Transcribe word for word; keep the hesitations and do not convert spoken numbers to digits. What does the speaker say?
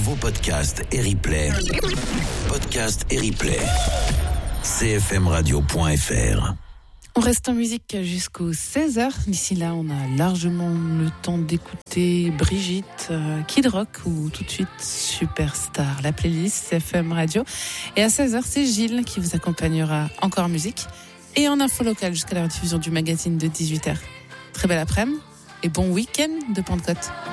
vos podcasts et replays. Podcasts et replays. c f m radio point f r. On reste en musique jusqu'aux seize heures. D'ici là, on a largement le temps d'écouter Brigitte, euh, Kid Rock ou tout de suite Superstar, la playlist C F M Radio. Et à seize heures, c'est Gilles qui vous accompagnera encore en musique et en info locale jusqu'à la diffusion du magazine de dix-huit heures. Très belle après-midi et bon week-end de Pentecôte.